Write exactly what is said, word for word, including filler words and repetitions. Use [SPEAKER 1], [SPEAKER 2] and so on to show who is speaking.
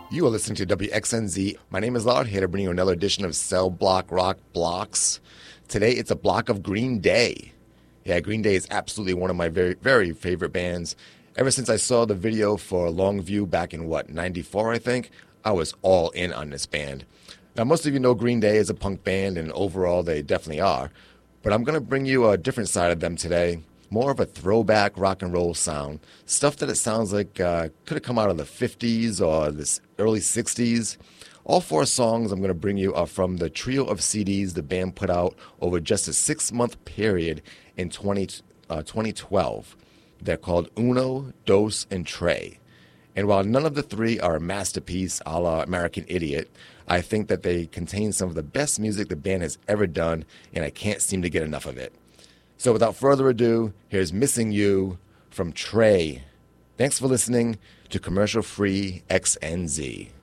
[SPEAKER 1] You are listening to W X N Z. My name is Lard, here to bring you another edition of Cell Block Rock Blocks. Today, it's a block of Green Day. Yeah, Green Day is absolutely one of my very, very favorite bands. Ever since I saw the video for Longview back in, what, ninety-four, I think, I was all in on this band. Now, most of you know Green Day is a punk band, and overall, they definitely are. But I'm going to bring you a different side of them today. More of a throwback rock and roll sound. Stuff that it sounds like uh, could have come out of the fifties or the early sixties. All four songs I'm going to bring you are from the trio of C Ds the band put out over just a six-month period in twenty, uh, twenty twelve. They're called Uno, Dos, and Tre. And while none of the three are a masterpiece a la American Idiot, I think that they contain some of the best music the band has ever done, and I can't seem to get enough of it. So without further ado, here's Missing You from Tre. Thanks for listening to Commercial Free X N Z.